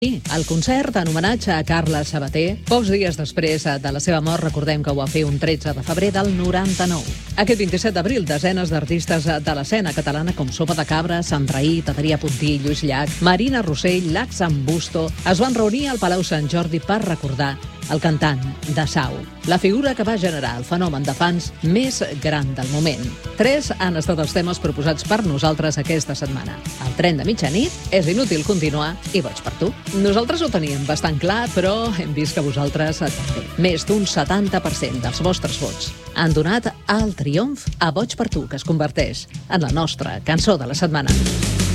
El concert en homenatge a Carles Sabater, pocs dies després de la seva mort, recordem que ho va fer un 13 de febrer del 99. Aquest 27 d'abril, desenes d'artistes de l'escena catalana com Sopa de Cabra, Sandraí, Tateria Puntí, Lluís Llach, Marina Rossell, Lax Ambusto, es van reunir al Palau Sant Jordi per recordar el cantant de Sau, la figura que va generar el fenomen de fans més gran del moment. 3 han estat els temes proposats per nosaltres aquesta setmana. El tren de mitjanit, És inútil continuar i Boig per tu. Nosaltres ho teníem bastant clar, però hem vist que vosaltres també. Més d'un 70% dels vostres vots han donat el triomf a Boig per tu, que es converteix en la nostra cançó de la setmana.